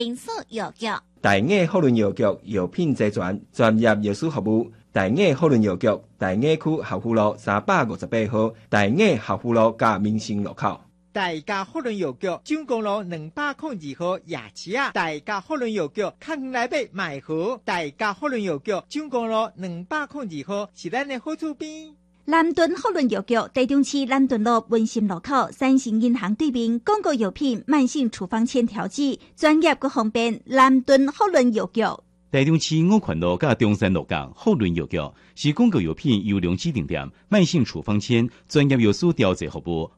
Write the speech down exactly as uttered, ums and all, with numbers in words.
因素药局。 大雅福伦药局药品齐全，专业药师服务。大雅福伦药局大雅区合福路三百五十八号，大雅合福路甲民生路口。 大家福伦药局蔣公路两百零二号夜市啊！大家福伦药局康来买买好，大家福伦药局蔣公路两百零二号是咱的好厝边。 南屯福伦药局台中市南屯路文心路口三星银行对面，广告药品慢性处方签调剂，专业佮方便。南屯福伦药局。 台中市五权路甲中山路港福伦药局是广告药品优良指定店，慢性处方签专业药师调剂服务，